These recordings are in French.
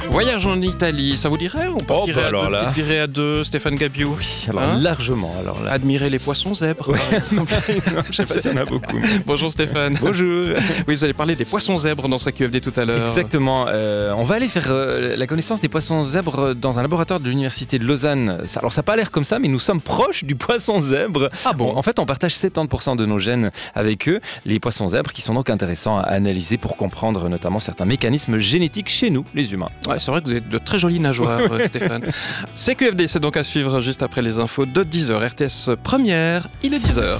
Voyage en Italie, ça vous dirait? On partirait à deux, petite virée à deux, Stéphane Gabiou. Oui, alors largement. Alors là. Admirer les poissons zèbres, par exemple. Je sais pas s'il y en a beaucoup. Bonjour Stéphane. Bonjour. Oui, vous allez parler des poissons zèbres dans sa QFD tout à l'heure. Exactement. On va aller faire la connaissance des poissons zèbres dans un laboratoire de l'université de Lausanne. Alors ça n'a pas l'air comme ça, mais nous sommes proches du poisson zèbre. Ah bon? En fait, on partage 70% de nos gènes avec eux. Les poissons zèbres qui sont donc intéressants à analyser pour comprendre notamment certains mécanismes génétiques chez nous, les humains. Ouais, c'est vrai que vous êtes de très jolis nageoires, Stéphane. CQFD, c'est donc à suivre juste après les infos de 10h. RTS Première, il est 10h.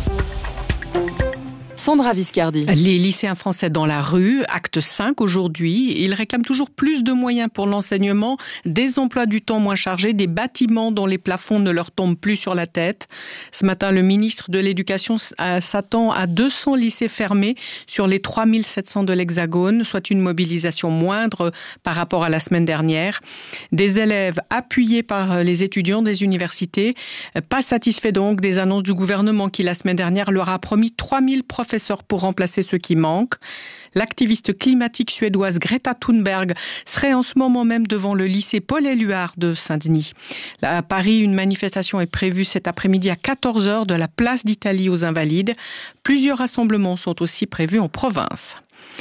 Sandra Viscardi. Les lycéens français dans la rue, acte 5 aujourd'hui, ils réclament toujours plus de moyens pour l'enseignement, des emplois du temps moins chargés, des bâtiments dont les plafonds ne leur tombent plus sur la tête. Ce matin, le ministre de l'Éducation s'attend à 200 lycées fermés sur les 3700 de l'Hexagone, soit une mobilisation moindre par rapport à la semaine dernière. Des élèves appuyés par les étudiants des universités, pas satisfaits donc des annonces du gouvernement qui la semaine dernière leur a promis 3000 professeurs pour remplacer ceux qui manquent. L'activiste climatique suédoise Greta Thunberg serait en ce moment même devant le lycée Paul-Éluard de Saint-Denis. Là, à Paris, une manifestation est prévue cet après-midi à 14h de la place d'Italie aux Invalides. Plusieurs rassemblements sont aussi prévus en province.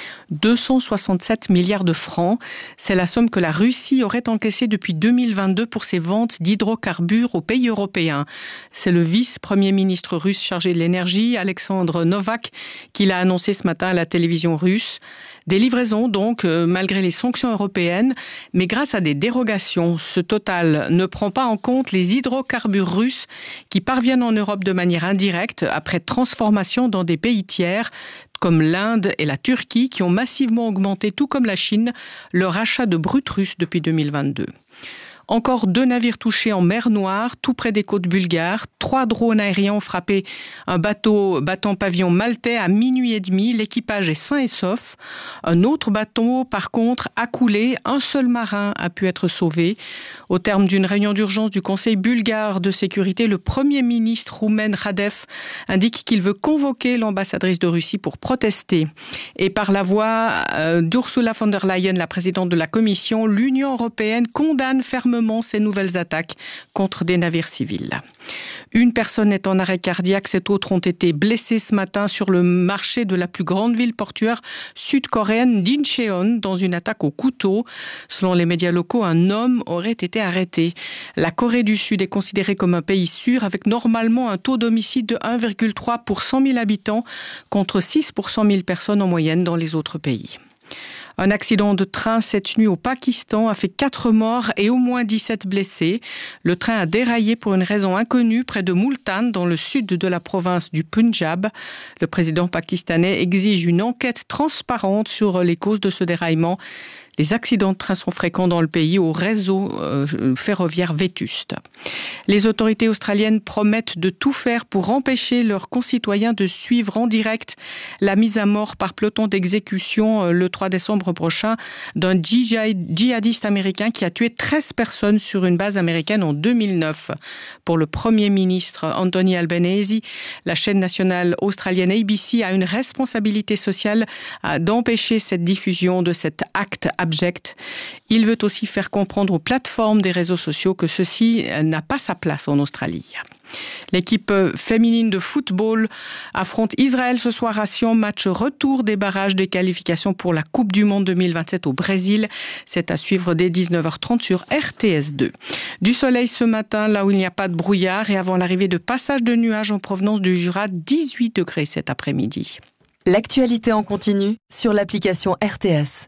267 milliards de francs, c'est la somme que la Russie aurait encaissée depuis 2022 pour ses ventes d'hydrocarbures aux pays européens. C'est le vice-premier ministre russe chargé de l'énergie, Alexandre Novak, qui l'a annoncé ce matin à la télévision russe. Des livraisons donc, malgré les sanctions européennes, mais grâce à des dérogations. Ce total ne prend pas en compte les hydrocarbures russes qui parviennent en Europe de manière indirecte après transformation dans des pays tiers, comme l'Inde et la Turquie, qui ont massivement augmenté, tout comme la Chine, leur achat de brut russe depuis 2022. Encore 2 navires touchés en mer Noire, tout près des côtes bulgares. 3 drones aériens ont frappé un bateau battant pavillon maltais à minuit et demi. L'équipage est sain et sauf. Un autre bateau, par contre, a coulé. Un seul marin a pu être sauvé. Au terme d'une réunion d'urgence du Conseil bulgare de sécurité, le Premier ministre roumain Radev indique qu'il veut convoquer l'ambassadrice de Russie pour protester. Et par la voix d'Ursula von der Leyen, la présidente de la Commission, l'Union européenne condamne fermement ces nouvelles attaques contre des navires civils. Une personne est en arrêt cardiaque, 7 autres ont été blessés ce matin sur le marché de la plus grande ville portuaire sud-coréenne d'Incheon dans une attaque au couteau. Selon les médias locaux, un homme aurait été arrêté. La Corée du Sud est considérée comme un pays sûr avec normalement un taux d'homicide de 1,3 pour 100 000 habitants contre 6 pour 100 000 personnes en moyenne dans les autres pays. Un accident de train cette nuit au Pakistan a fait 4 morts et au moins 17 blessés. Le train a déraillé pour une raison inconnue près de Multan, dans le sud de la province du Punjab. Le président pakistanais exige une enquête transparente sur les causes de ce déraillement. Les accidents de train sont fréquents dans le pays au réseau ferroviaire vétuste. Les autorités australiennes promettent de tout faire pour empêcher leurs concitoyens de suivre en direct la mise à mort par peloton d'exécution le 3 décembre prochain d'un djihadiste américain qui a tué 13 personnes sur une base américaine en 2009. Pour le Premier ministre Anthony Albanese, la chaîne nationale australienne ABC a une responsabilité sociale d'empêcher cette diffusion de cet acte abject. Il veut aussi faire comprendre aux plateformes des réseaux sociaux que ceci n'a pas sa place en Australie. L'équipe féminine de football affronte Israël ce soir à Sion, match retour des barrages des qualifications pour la Coupe du Monde 2027 au Brésil. C'est à suivre dès 19h30 sur RTS2. Du soleil ce matin, là où il n'y a pas de brouillard, et avant l'arrivée de passages de nuages en provenance du Jura, 18 degrés cet après-midi. L'actualité en continu sur l'application RTS.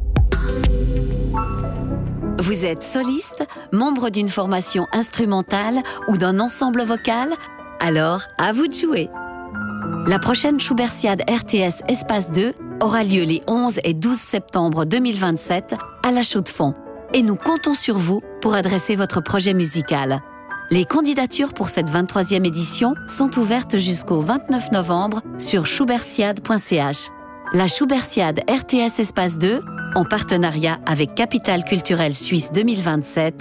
Vous êtes soliste, membre d'une formation instrumentale ou d'un ensemble vocal? Alors, à vous de jouer. La prochaine Schubertiade RTS Espace 2 aura lieu les 11 et 12 septembre 2027 à La Chaux-de-Fonds. Et nous comptons sur vous pour adresser votre projet musical. Les candidatures pour cette 23e édition sont ouvertes jusqu'au 29 novembre sur schubertiade.ch. La Schubertiade RTS Espace 2, en partenariat avec Capitale Culturelle Suisse 2027